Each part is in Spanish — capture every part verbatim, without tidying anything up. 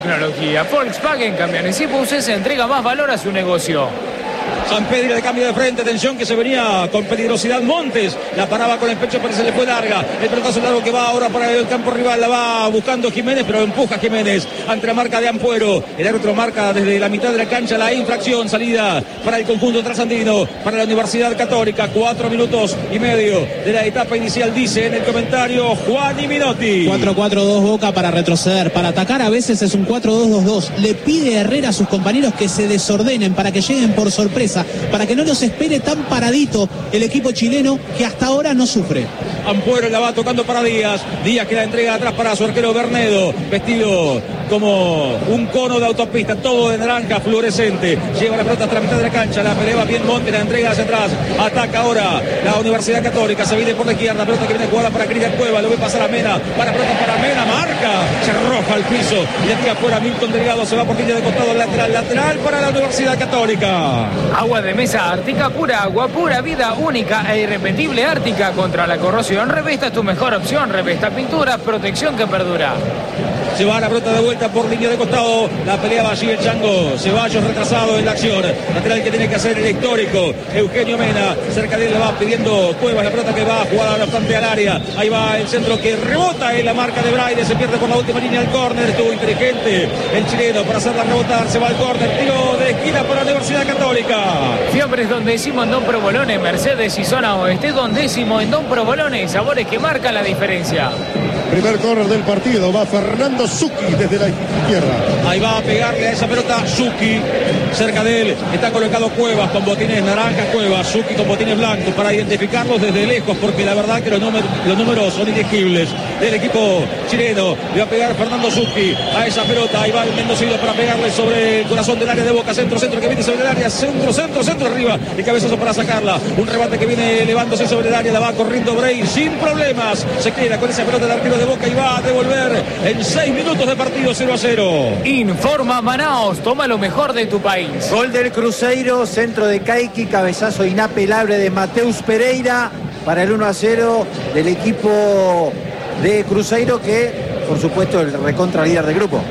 Tecnología. Volkswagen Camiones y Buses entrega más valor a su negocio. San Pedro de cambio de frente, atención que se venía con peligrosidad Montes, la paraba con el pecho, pero se le fue larga, el pelotazo largo que va ahora para el campo rival, la va buscando Jiménez, pero empuja Jiménez ante la marca de Ampuero, el árbitro marca desde la mitad de la cancha la infracción, salida para el conjunto trasandino, para la Universidad Católica, cuatro minutos y medio de la etapa inicial, dice en el comentario Juan y Minotti. cuatro cuatro dos Boca para retroceder, para atacar a veces es un cuatro dos dos dos, le pide a Herrera a sus compañeros que se desordenen para que lleguen por sorpresa, para que no nos espere tan paradito el equipo chileno que hasta ahora no sufre. Ampuero la va tocando para Díaz, Díaz que la entrega atrás para su arquero Bernedo, vestido como un cono de autopista, todo de naranja fluorescente, lleva la pelota hasta la mitad de la cancha, la pelea bien Monte, la entrega hacia atrás, ataca ahora la Universidad Católica, se viene por la izquierda, pelota que viene jugada para Cristian Cueva, lo ve pasar a Mena, para pelota para Mena, marca, se arroja al piso, y le tira fuera Milton Delgado, se va por línea de costado, lateral, lateral para la Universidad Católica. Agua de mesa Ártica, pura agua, pura vida, única e irrepetible Ártica contra la corrosión. Revesta es tu mejor opción, Revesta Pintura, protección que perdura. Se va la pelota de vuelta por línea de costado, la pelea va allí el Chango, Ceballos retrasado en la acción, lateral que tiene que hacer el histórico Eugenio Mena, cerca de él le va pidiendo Cuevas, la pelota que va jugada bastante al área, ahí va el centro que rebota en la marca de Braide, se pierde por la última línea del córner, estuvo inteligente el chileno para hacerla rebotar, se va al córner, tiro de esquina para la Universidad Católica. Fiambres Don Décimo en Don Provolone, Mercedes y zona oeste, Don Décimo en Don Provolone, sabores que marcan la diferencia. Primer córner del partido, va Fernando Zucchi desde la izquierda. Ahí va a pegarle a esa pelota Zucchi, cerca de él está colocado Cuevas con botines naranjas, Cuevas, Zucchi con botines blancos para identificarlos desde lejos, porque la verdad que los números, los números son ilegibles del equipo chileno. Le va a pegar Fernando Zucchi a esa pelota, ahí va el mendocino para pegarle sobre el corazón del área de Boca, centro, centro que viene sobre el área, centro, centro, centro arriba, y cabezazo para sacarla, un rebate que viene elevándose sobre el área, la va corriendo Bray sin problemas, se queda con esa pelota del arquero de Boca y va a devolver en seis minutos de partido cero a cero. Informa Manaos, toma lo mejor de tu país. Gol del Cruzeiro, centro de Caiqui, cabezazo inapelable de Mateus Pereira para el uno a cero del equipo de Cruzeiro, que por supuesto el recontra líder del grupo.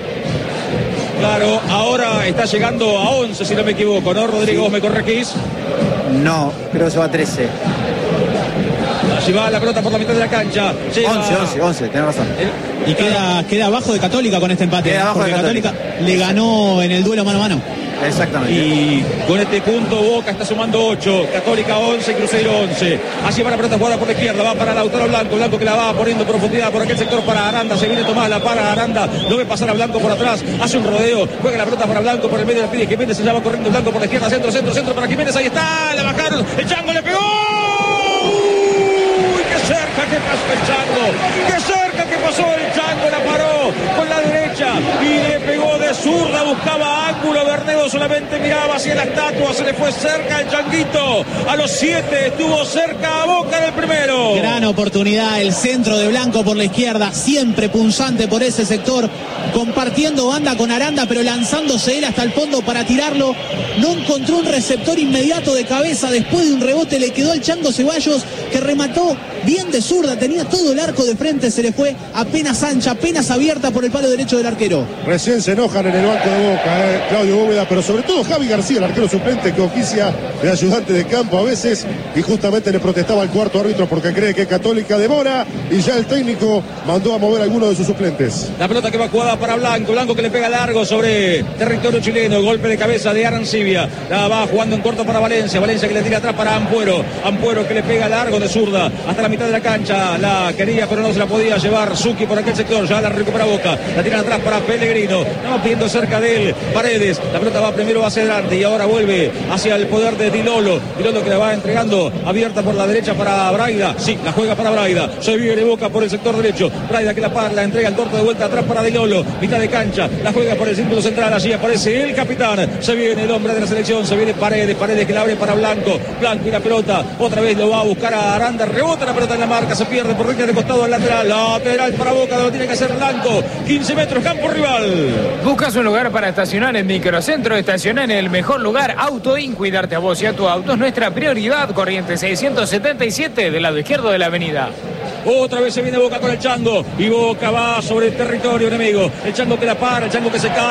Claro, ahora está llegando a once si no me equivoco, ¿no, Rodrigo? Sí. ¿Me corregís? No, creo que se va a trece. Allí va la pelota por la mitad de la cancha. Lleva... once, once, once, tenés razón. El... Y queda, queda abajo de Católica con este empate. Queda abajo porque de Católica. Católica le ganó en el duelo mano a mano. Exactamente. Y con este punto Boca está sumando ocho, Católica once, Cruzeiro once. Allí va la pelota jugada por la izquierda, va para Lautaro Blanco, Blanco que la va poniendo profundidad por aquel sector para Aranda, se viene Tomás, la para Aranda, lo ve pasar a Blanco por atrás, hace un rodeo, juega la pelota para Blanco por el medio, la pide Jiménez, se llama corriendo Blanco por la izquierda, centro, centro, centro para Jiménez, ahí está, la bajaron, el Chango le pegó. ¡Uy, qué cerca que pasó el Chango! ¡Qué cerca que pasó el Chango! La paró con la derecha y le pegó de zurda, buscaba ángulo, Bernedo solamente miraba hacia la estatua, se le fue cerca el Changuito, a los siete estuvo cerca a Boca del primero. Gran oportunidad, el centro de Blanco por la izquierda, siempre punzante por ese sector, compartiendo banda con Aranda, pero lanzándose él hasta el fondo para tirarlo, no encontró un receptor inmediato de cabeza, después de un rebote le quedó al Chango Ceballos, que remató bien de zurda, tenía todo el arco de frente, se le fue apenas ancha, apenas abierta por el palo derecho del arquero. Recién se enojan en el banco de Boca, eh, Claudio Bóveda, pero sobre todo Javi García, el arquero suplente que oficia de ayudante de campo a veces, y justamente le protestaba al cuarto árbitro porque cree que Católica demora, y ya el técnico mandó a mover a alguno de sus suplentes. La pelota que va jugada para Blanco, Blanco que le pega largo sobre territorio chileno, golpe de cabeza de Arancibia, la va jugando en corto para Valencia, Valencia que le tira atrás para Ampuero, Ampuero que le pega largo de zurda hasta la mitad de la cancha, la quería pero no se la podía llevar Zucchi por aquel sector, ya la recupera Boca, la tiran atrás para Pellegrino, estamos pidiendo cerca de él Paredes, la pelota va primero hacia adelante y ahora vuelve hacia el poder de Dilolo, Dilolo que la va entregando abierta por la derecha para Braida, sí, la juega para Braida, se viene Boca por el sector derecho, Braida que la para, la entrega el torto de vuelta atrás para Dilolo, mitad de cancha, la juega por el círculo central, allí aparece el capitán, se viene el hombre de la selección, se viene Paredes, Paredes que la abre para Blanco, Blanco y la pelota, otra vez lo va a buscar a Aranda, rebota la pelota en la marca, se pierde por línea de costado al lateral, lateral para Boca, lo tiene que hacer Blanco, quince metros, campo rival. Buscas un lugar para estacionar en Microcentro, estacionar en el mejor lugar, Autoin, cuidarte a vos y a tu auto es nuestra prioridad, Corrientes seiscientos setenta y siete del lado izquierdo de la avenida. Otra vez se viene Boca con el Chango. Y Boca va sobre el territorio enemigo. El Chango que la para, el Chango que se cae.